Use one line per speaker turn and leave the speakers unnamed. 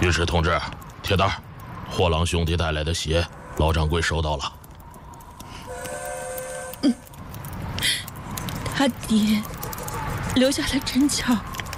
御史同志，铁蛋儿，货郎兄弟带来的鞋，老掌柜收到了。
他爹留下了针脚。